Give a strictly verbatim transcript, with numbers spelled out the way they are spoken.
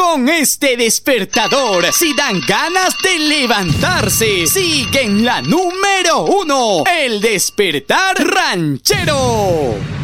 con este despertador. Si dan ganas de levantarse, sigue en la número uno, el despertar ranchero.